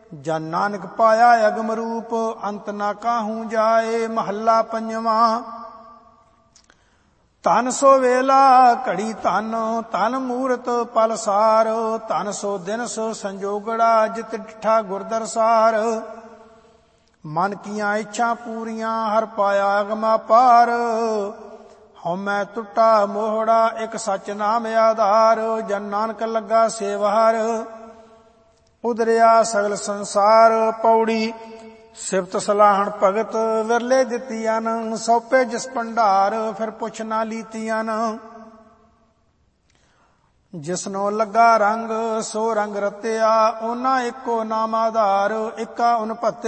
ਜਨ ਨਾਨਕ ਪਾਇਆ ਅਗਮ ਰੂਪ, ਅੰਤ ਨਾ ਕਾਹੂ ਜਾਏ। ਮਹੱਲਾ ਪੰਜਵਾਂ। ਧਨ ਸੋ ਵੇਲਾ ਘੜੀ ਧਨ, ਧਨ ਮੂਰਤ ਪਲ ਸਾਰ। ਧਨ ਸੋ ਦਿਨ ਸੋ ਸੰਜੋਗੜਾ, ਜਿਤ ਡਿਠਾ ਗੁਰਦਰਸਾਰ। ਮਨ ਕੀਆਂ ਇੱਛਾ ਪੂਰੀਆਂ, ਹਰ ਪਾਇਆ ਅਗਮਾ ਪਾਰ। ਹਉਮੈ ਟੁੱਟਾ ਮੋਹੜਾ, ਇੱਕ ਸੱਚ ਨਾਮ ਆਧਾਰ। ਜਨ ਨਾਨਕ ਲੱਗਾ ਸੇਵਹਰ, ਉਦਰਿਆ ਸਗਲ ਸੰਸਾਰ। ਪੌੜੀ। ਸਿਫਤ ਸਲਾਹਣ ਭਗਤ, ਵਿਰਲੇ ਦਿੱਤੀਆਂ ਨ। ਸੌਪੇ ਜਿਸ ਭੰਡਾਰ, ਫਿਰ ਪੁੱਛ ਨਾ ਲੀਤੀਆਂ ਨ। ਜਿਸਨੋ ਲੱਗਾ ਰੰਗ, ਸੋ ਰੰਗ ਰਤਿਆ। ਉਹਨਾਂ ਇੱਕੋ ਨਾਮ ਆਧਾਰ, ਇੱਕਾ ਉਨਪਤੇ